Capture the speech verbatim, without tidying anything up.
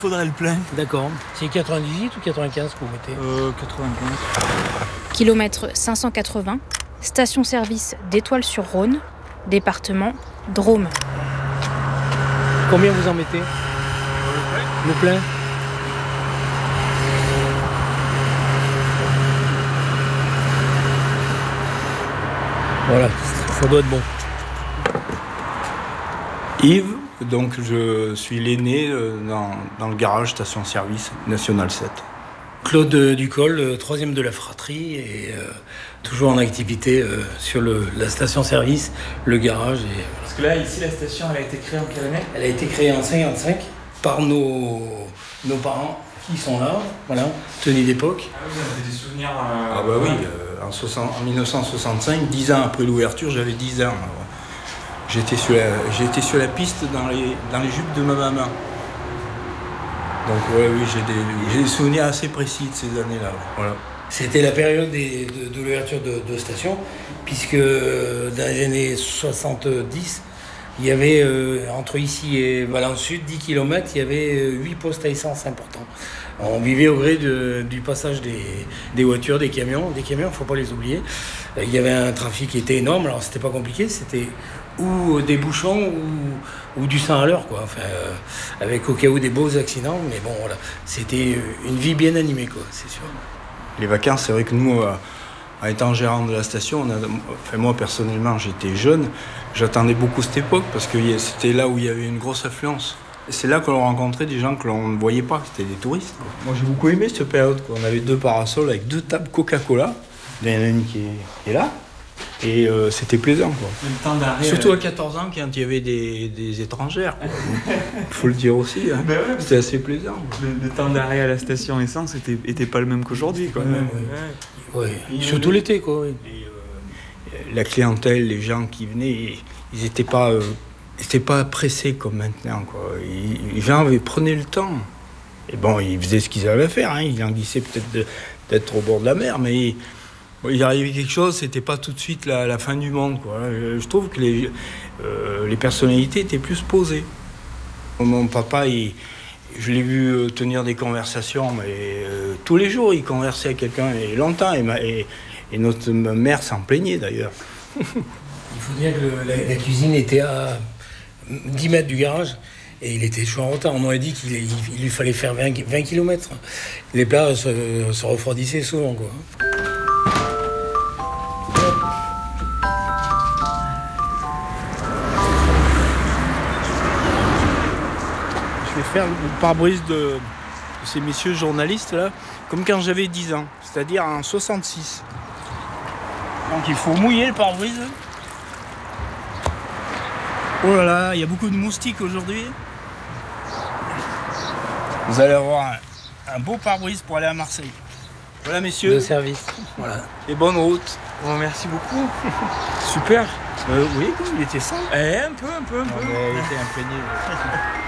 Faudrait le plein. D'accord. C'est quatre-vingt-dix-huit ou quatre-vingt-quinze que vous mettez Euh, quatre-vingt-quinze. Kilomètre cinq cent quatre-vingts, station-service d'Étoile-sur-Rhône, département Drôme. Combien vous en mettez? Le plein. Voilà, ça doit être bon. Yves, donc je suis l'aîné dans, dans le garage station-service National sept. Claude Ducol, euh, troisième de la fratrie et euh, toujours en activité euh, sur le, la station-service, le garage. Et... Parce que là, ici, la station, elle a été créée en quelle année? Elle a été créée en cinquante-cinq par nos, nos parents qui sont là, voilà, tenus d'époque. Ah oui, vous avez des souvenirs euh... Ah bah oui, euh, en, soixante, en dix-neuf cent soixante-cinq, dix ans après l'ouverture, j'avais dix ans. Alors, j'étais, sur la, j'étais sur la piste dans les, dans les jupes de ma maman. Donc ouais, oui, j'ai des, j'ai des souvenirs assez précis de ces années-là. Voilà. C'était la période des, de, de l'ouverture de, de station, puisque dans les années soixante-dix, il y avait euh, entre ici et Valence Sud, dix kilomètres, il y avait euh, huit postes à essence importants. On vivait au gré de, du passage des, des voitures, des camions. Des camions, il ne faut pas les oublier. Euh, il y avait un trafic qui était énorme, alors c'était pas compliqué, c'était ou des bouchons ou, ou du sang à l'heure, quoi. Enfin, euh, avec au cas où des beaux accidents, mais bon, voilà. C'était une vie bien animée, quoi, c'est sûr. Les vacances, c'est vrai que nous, euh, en étant gérant de la station, on a, enfin moi personnellement, j'étais jeune, j'attendais beaucoup cette époque parce que c'était là où il y avait une grosse affluence. C'est là qu'on rencontrait des gens que l'on ne voyait pas, c'était des touristes, quoi. Moi, j'ai beaucoup aimé cette période, quoi. On avait deux parasols avec deux tables Coca-Cola. Il y en a une qui est, qui est là. Et euh, c'était plaisant, quoi. Le temps d'arrêt. Surtout euh... à quatorze ans, quand il y avait des, des étrangères. Il faut le dire aussi. Hein. Ben ouais, c'était assez plaisant. Le, le temps d'arrêt à la station essence était, était pas le même qu'aujourd'hui, quoi. Même, oui. Ouais. Oui. Surtout l'été, quoi. Oui. Et, euh, la clientèle, les gens qui venaient, ils n'étaient pas, euh, pas pressés comme maintenant, quoi. Ils, les gens avaient, prenaient le temps. Et bon, ils faisaient ce qu'ils avaient à faire. Hein. Ils languissaient peut-être de, d'être au bord de la mer, mais... il arrivait quelque chose, c'était pas tout de suite la, la fin du monde, quoi. Je trouve que les, euh, les personnalités étaient plus posées. Mon papa, il, je l'ai vu tenir des conversations, mais euh, tous les jours, il conversait avec quelqu'un, et longtemps, et, ma, et, et notre mère s'en plaignait d'ailleurs. Il faut dire que le, la, la cuisine était à dix mètres du garage. Et il était toujours en retard. On aurait dit qu'il il, il lui fallait faire vingt, vingt kilomètres. Les plats se, se refroidissaient souvent, quoi. Je vais faire le pare-brise de, de ces messieurs journalistes là, comme quand j'avais dix ans, c'est-à-dire en soixante-six. Donc il faut mouiller le pare-brise. Oh là là, il y a beaucoup de moustiques aujourd'hui. Vous allez avoir un, un beau pare-brise pour aller à Marseille. Voilà messieurs. De service. Voilà. Et bonne route. Bon, merci beaucoup. Super. Euh, oui, il était simple. Eh, un peu, un peu, un peu. Non, mais il était imprégné.